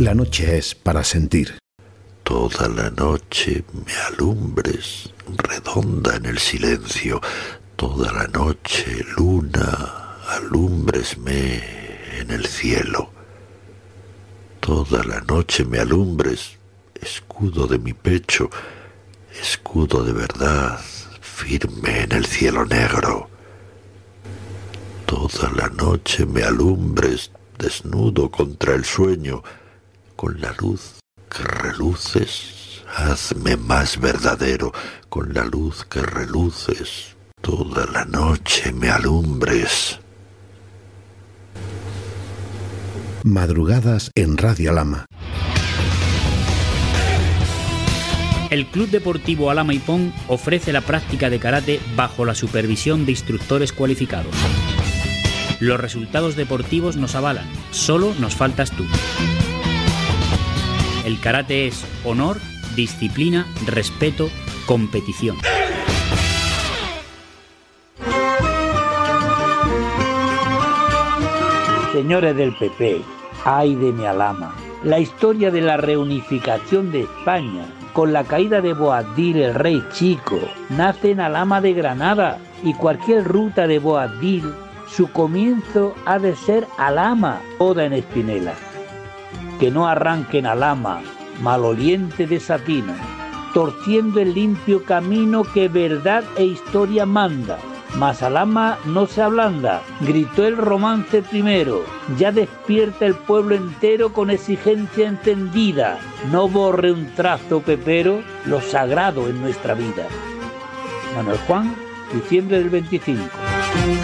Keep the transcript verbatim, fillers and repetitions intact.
La noche es para sentir. Toda la noche me alumbres, redonda en el silencio. Toda la noche, luna, alúmbresme en el cielo. Toda la noche me alumbres, escudo de mi pecho, escudo de verdad, firme en el cielo negro. Toda la noche me alumbres, desnudo contra el sueño, con la luz que reluces, hazme más verdadero, con la luz que reluces, toda la noche me alumbres. Madrugadas en Radio Alhama. El Club Deportivo Alhama Ipón ofrece la práctica de karate bajo la supervisión de instructores cualificados. Los resultados deportivos nos avalan, solo nos faltas tú. El karate es honor, disciplina, respeto, competición. Señores del P P, ay de mi Alhama. La historia de la reunificación de España con la caída de Boabdil, el rey chico, nace en Alhama de Granada, y cualquier ruta de Boabdil, su comienzo ha de ser Alhama, toda en espinela. Que no arranque en Alhama, maloliente de satina, torciendo el limpio camino que verdad e historia manda. Mas Alhama no se ablanda, gritó el romance primero, ya despierta el pueblo entero con exigencia encendida, no borre un trazo pepero lo sagrado en nuestra vida. Manuel Juan, diciembre del veinticinco.